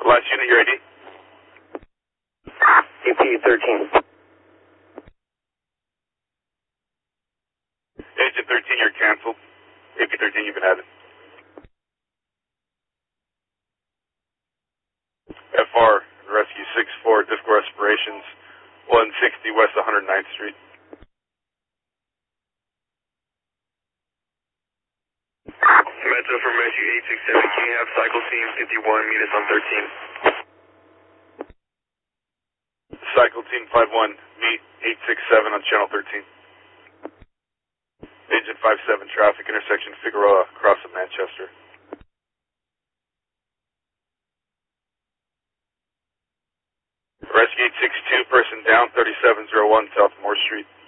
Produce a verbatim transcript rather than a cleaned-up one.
Last unit, you're ready? A P thirteen. Agent thirteen, you're canceled. A P thirteen, you've been added. F R, rescue six four, difficult respirations, one sixty West one hundred ninth Street. Metro from rescue eight six seven, can you have cycle team fifty-one, meet us on thirteen? Cycle team five one, meet eight six seven on channel thirteen. Agent five seven, traffic intersection Figueroa, across of Manchester. Rescue eight six two, person down, thirty-seven oh one South Moore Street.